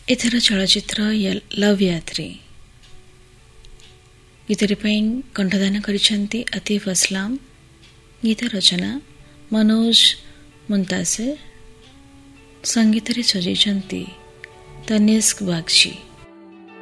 ଏଥର ଚଳଚ୍ଚିତ୍ର ଲଭ୍ ୟାତ୍ରୀ ଗୀତରେ ପାଇଁ କଣ୍ଠଦାନ କରିଛନ୍ତି ଆତିଫ ଅସଲାମ। ଗୀତ ରଚନା ମନୋଜ ମୁନ୍ତାସିର, ସଙ୍ଗୀତରେ ସଜେଇଛନ୍ତି ତନିଷ୍କ ବାଗଚୀ।